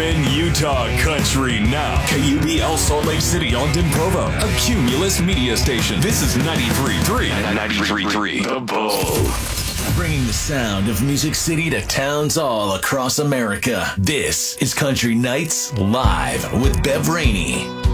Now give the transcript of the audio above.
Ogden, Utah Country now. KUBL Salt Lake City, Ogden, Provo. A Cumulus media station. This is 93.3. 93.3. The Bull. Bringing the sound of Music City to towns all across America. This is Country Nights Live with Bev Rainey.